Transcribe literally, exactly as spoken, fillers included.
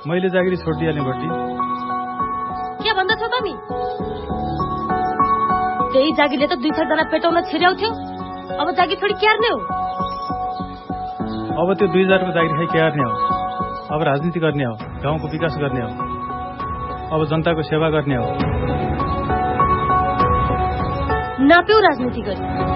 मैले जागिरी छोडिदिहाल्ने भट्टी। के भन्दछौ तिमी? त्यही जागिरले त दुई चार जना पेटाउन छिर्याउँथ्यो, अब जागिर छोडी के गर्ने हो? अब त्यो दुई हजारको जागिर खाइ के गर्ने हो? अब राजनीति गर्ने हो, गाउँको विकास गर्ने हो, अब जनताको सेवा गर्ने हो। नाप्यौ राजनीति गरी